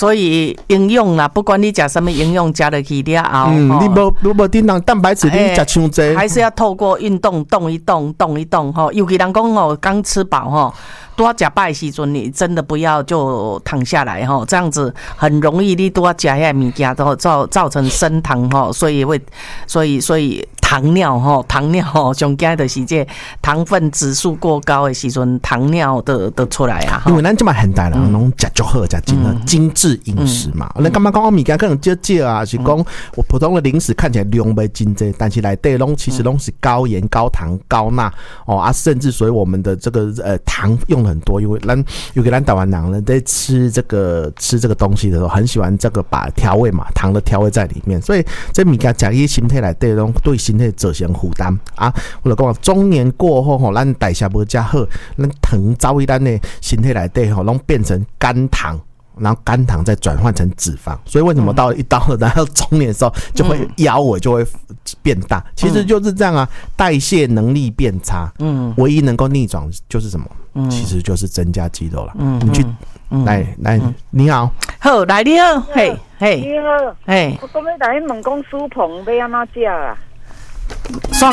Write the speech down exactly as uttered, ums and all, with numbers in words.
所以营养啦，不管你吃什么营养，吃落去了后， 嗯，你无你无叮当蛋白质，你吃伤济， 还是要透过运动动一动，动一动吼。尤其人讲吼，刚吃饱吼。多吃饱的时阵，你真的不要就躺下来哈，这样子很容易你多吃遐物件都造造成升糖哈，所以会，所以所以糖尿哈，糖尿哈，上惊的是这糖分指数过高的时阵，糖尿的的出来啊。 因为咱这么现代人拢食足好，食真的精致饮食嘛。咱干嘛讲我物件可能少少啊，是讲我普通的零食看起来量袂真济，但是内底拢其实拢是高盐、高糖、高钠哦啊，甚至所以我们的这个呃糖用很多，因为咱有给咱台湾人呢在吃这个吃这个东西的时候，很喜欢这个把调味嘛，糖的调味在里面，所以这物件食去身体内底拢对身体造成负担啊。或者讲中年过后吼，咱代谢无遮好，咱糖走去咱的身体内底吼，拢变成肝糖。然后肝糖再转换成脂肪，所以为什么到一到了然后中年的时候就会腰围就会变大，嗯、其实就是这样啊，代谢能力变差，嗯，唯一能够逆转就是什么？嗯，其实就是增加肌肉了。嗯，你去、嗯、来来、嗯，你好， 好来你好，嘿嘿， 你好，嘿，我讲要来问讲苏鹏要安怎食啊？